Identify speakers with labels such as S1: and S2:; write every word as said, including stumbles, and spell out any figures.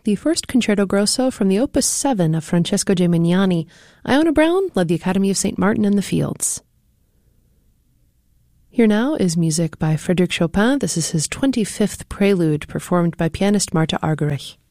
S1: the first concerto grosso from the Opus seven of Francesco Gimignani. Iona Brown led the Academy of Saint Martin in the Fields. Here now is music by Frédéric Chopin. This is his twenty-fifth prelude, performed by pianist Marta Argerich.